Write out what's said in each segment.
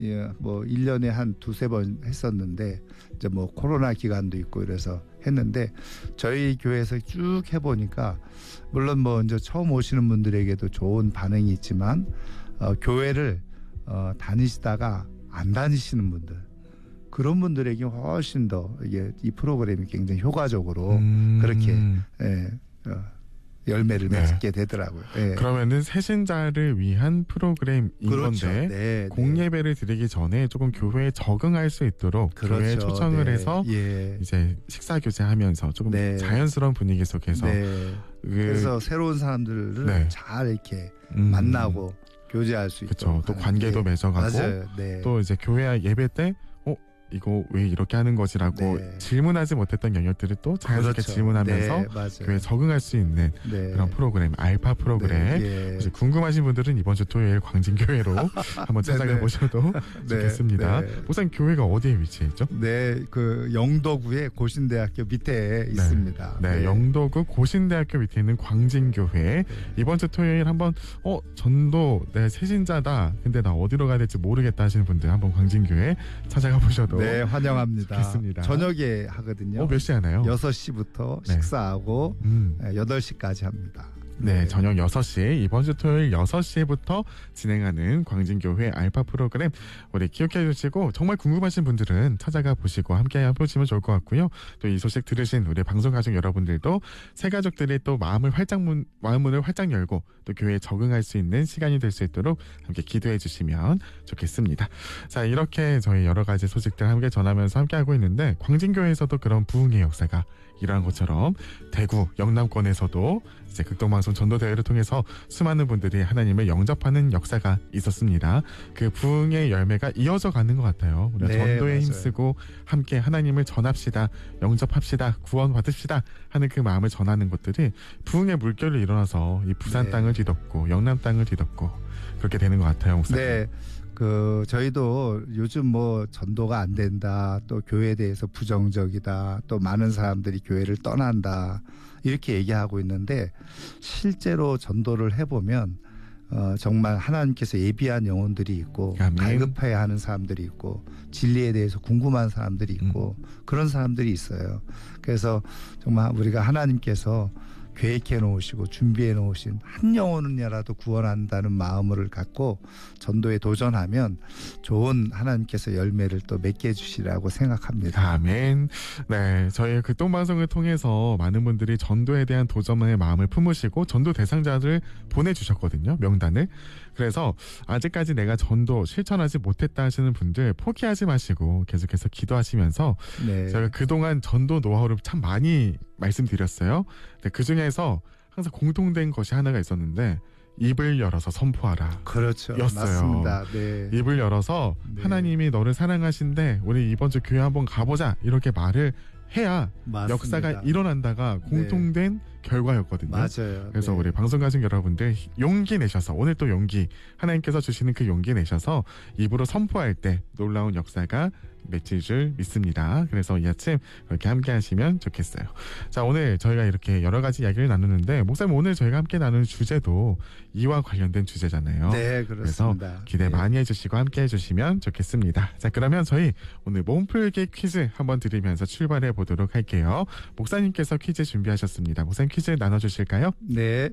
예, 뭐 1년에 한 두세 번 했었는데 이제 뭐 코로나 기간도 있고 이래서 했는데 저희 교회에서 쭉 해보니까 물론 뭐 이제 처음 오시는 분들에게도 좋은 반응이 있지만 교회를 다니시다가 안 다니시는 분들 그런 분들에게 훨씬 더 이게 이 프로그램이 굉장히 효과적으로 그렇게 열매를 맺게 되더라고요. 예. 그러면은 새신자를 위한 프로그램인 그렇죠. 건데 네, 공예배를 드리기 전에 조금 교회에 적응할 수 있도록 그렇죠. 교회에 초청을 네. 해서 예. 이제 식사 교제하면서 조금 네. 자연스러운 분위기 속에서 그래서 새로운 사람들을 잘 이렇게 만나고 교제할 수 있고 그렇죠. 또 관계도 맺어가고 맞아요. 네. 또 이제 교회 예배 때 이거 왜 이렇게 하는 거지라고 질문하지 못했던 영역들을 또 자연스럽게 질문하면서 교회에 적응할 수 있는 그런 프로그램, 알파 프로그램. 이제 궁금하신 분들은 이번 주 토요일 광진교회로 한번 찾아가 보셔도 좋겠습니다. 목사님 교회가 어디에 위치해 있죠? 네, 그 영도구의 고신대학교 밑에 있습니다. 네, 영도구 고신대학교 밑에 있는 광진교회. 이번 주 토요일 한번 전도 내 새신자다. 근데 나 어디로 가야 될지 모르겠다 하시는 분들 한번 광진교회 찾아가 보셔도 네, 환영합니다. 좋겠습니다. 저녁에 하거든요. 몇 시에 하나요? 6시부터 식사하고 8시까지 합니다. 네, 저녁 6시, 이번 주 토요일 6시부터 진행하는 광진교회 알파 프로그램 우리 기억해 주시고 정말 궁금하신 분들은 찾아가 보시고 함께 해보시면 좋을 것 같고요. 또 이 소식 들으신 우리 방송 가족 여러분들도 새 가족들이 또 마음문을 활짝 열고 또 교회에 적응할 수 있는 시간이 될 수 있도록 함께 기도해 주시면 좋겠습니다. 자, 이렇게 저희 여러 가지 소식들 함께 전하면서 함께 하고 있는데 광진교회에서도 그런 부흥의 역사가 일어난 것처럼 대구, 영남권에서도 이제 극동방송 전도대회를 통해서 수많은 분들이 하나님을 영접하는 역사가 있었습니다. 그 부흥의 열매가 이어져 가는 것 같아요. 우리가 전도에 힘쓰고 함께 하나님을 전합시다, 영접합시다, 구원 받읍시다 하는 그 마음을 전하는 것들이 부흥의 물결로 일어나서 이 부산 땅을 뒤덮고 영남 땅을 뒤덮고 그렇게 되는 것 같아요, 목사님. 네. 저희도 요즘 뭐 전도가 안 된다, 또 교회에 대해서 부정적이다, 또 많은 사람들이 교회를 떠난다, 이렇게 얘기하고 있는데 실제로 전도를 해보면 정말 하나님께서 예비한 영혼들이 있고 갈급해야 하는 사람들이 있고 진리에 대해서 궁금한 사람들이 있고 그런 사람들이 있어요. 그래서 정말 우리가 하나님께서 계획해 놓으시고 준비해 놓으신 한 영혼이라도 구원한다는 마음을 갖고 전도에 도전하면 좋은 하나님께서 열매를 또 맺게 해주시라고 생각합니다. 아멘. 네, 저희 극동방송을 통해서 많은 분들이 전도에 대한 도전의 마음을 품으시고 전도 대상자를 보내주셨거든요, 명단을. 그래서 아직까지 내가 전도 실천하지 못했다 하시는 분들 포기하지 마시고 계속해서 기도하시면서 저희가 그동안 전도 노하우를 참 많이 말씀드렸어요. 그 중에서 항상 공통된 것이 하나가 있었는데 입을 열어서 선포하라. 그렇죠. 였어요. 맞습니다. 네. 입을 열어서 하나님이 너를 사랑하신데 우리 이번 주 교회 한번 가보자 이렇게 말을 해야 맞습니다. 역사가 일어난다가 공통된 결과였거든요. 맞아요. 그래서 우리 방송 가족 여러분들 용기 내셔서 오늘 또 용기 하나님께서 주시는 그 용기 내셔서 입으로 선포할 때 놀라운 역사가 맺힐 줄 믿습니다. 그래서 이 아침 그렇게 함께 하시면 좋겠어요. 자, 오늘 저희가 이렇게 여러 가지 이야기를 나누는데 목사님 오늘 저희가 함께 나누는 주제도 이와 관련된 주제잖아요. 네, 그렇습니다. 그래서 기대 많이 해주시고 함께 해주시면 좋겠습니다. 자, 그러면 저희 오늘 몸풀기 퀴즈 한번 드리면서 출발해 보도록 할게요. 목사님께서 퀴즈 준비하셨습니다. 목사님 퀴즈 나눠주실까요? 네.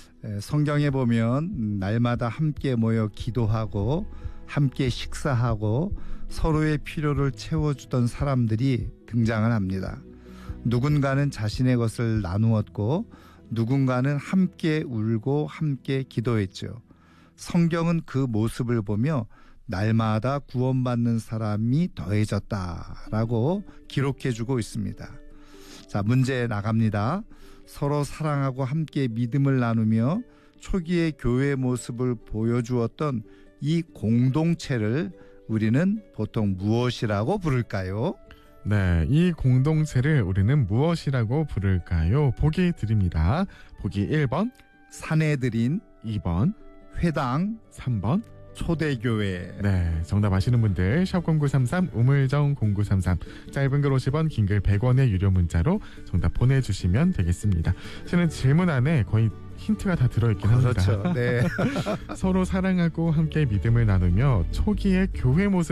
성경에 보면 날마다 함께 모여 기도하고 함께 식사하고 서로의 필요를 채워주던 사람들이 등장을 합니다. 누군가는 자신의 것을 나누었고 누군가는 함께 울고 함께 기도했죠. 성경은 그 모습을 보며 날마다 구원받는 사람이 더해졌다라고 기록해주고 있습니다. 자, 문제 나갑니다. 서로 사랑하고 함께 믿음을 나누며 초기의 교회 모습을 보여주었던 이 공동체를 우리는 보통 무엇이라고 부를까요? 네, 이 공동체를 우리는 무엇이라고 부를까요? 보기 드립니다. 보기 1번 사내들인, 2번 회당, 3번 초대교회. 네, 정답 아시는 분들 샵 0933 우물정 0933 짧은 글 50원 긴 글 100원의 유료 문자로 정답 보내주시면 되겠습니다. 실은 질문 안에 거의 힌트가 다 들어있긴 합니다. 그렇죠. 네. 서로 사랑하고 함께 믿음을 나누며 초기의 교회 모습